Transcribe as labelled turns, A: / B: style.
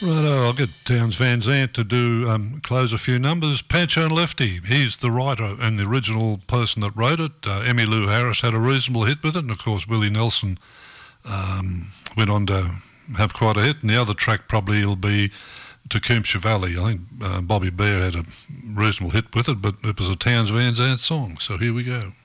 A: Righto, I'll get Towns Van Zandt to do close a few numbers. Pancho and Lefty, he's the writer and the original person that wrote it. Emmylou Harris had a reasonable hit with it, and of course Willie Nelson went on to have quite a hit. And the other track probably will be Tecumseh Valley. I think Bobby Bear had a reasonable hit with it, but it was a Towns Van Zandt song, so here we go.